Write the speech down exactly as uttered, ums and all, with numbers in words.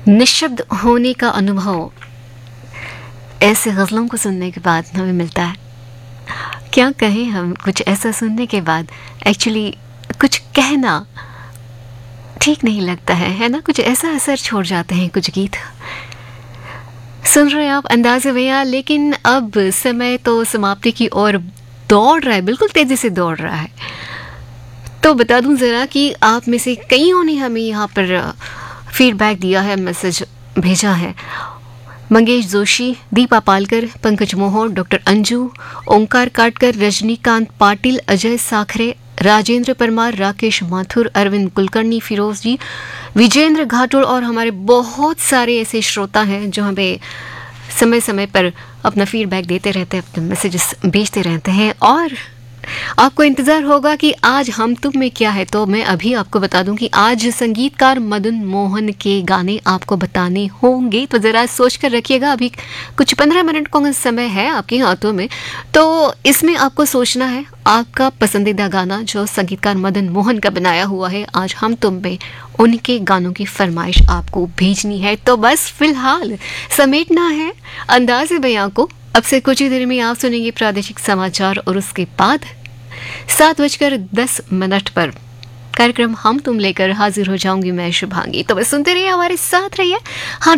निशब्द होने का अनुभव ऐसे गज़लों को सुनने के बाद हमें मिलता है। क्या कहें हम, कुछ ऐसा सुनने के बाद एक्चुअली कुछ कहना ठीक नहीं लगता है है ना। कुछ ऐसा असर छोड़ जाते हैं कुछ गीत। सुन रहे हैं आप अंदाज़े भैया, लेकिन अब समय तो समाप्ति की ओर दौड़ रहा है, बिल्कुल तेज़ी से दौड़ रहा है। तो बता दूं ज़रा कि आप में से कईयों ने हमें यहाँ पर फीडबैक दिया है, मैसेज भेजा है। मंगेश जोशी, दीपा पालकर, पंकज मोहर, डॉक्टर अंजू, ओंकार काटकर, रजनीकांत पाटिल, अजय साखरे, राजेंद्र परमार, राकेश माथुर, अरविंद कुलकर्णी, फिरोज जी, विजेंद्र घाटुड़ और हमारे बहुत सारे ऐसे श्रोता हैं जो हमें समय समय पर अपना फीडबैक देते रहते हैं, अपने मैसेजेस भेजते रहते हैं। और आपको इंतज़ार होगा कि आज हम तुम में क्या है, तो मैं अभी आपको बता दूं कि आज संगीतकार मदन मोहन के गाने आपको बताने होंगे। तो ज़रा सोच कर रखिएगा, अभी कुछ पंद्रह मिनट का समय है आपके हाथों में। तो इसमें आपको सोचना है आपका पसंदीदा गाना जो संगीतकार मदन मोहन का बनाया हुआ है, आज हम तुम में उनके गानों की फरमाइश आपको भेजनी है। तो बस फिलहाल समेटना है अंदाज़े बयां को। अब से कुछ ही देर में आप सुनेंगे प्रादेशिक समाचार और उसके बाद सात बजकर दस मिनट पर कार्यक्रम हम तुम लेकर हाजिर हो जाऊंगी मैं, शुभांगी। तो बस सुनते रहिए, हमारे साथ रहिए। हाँ,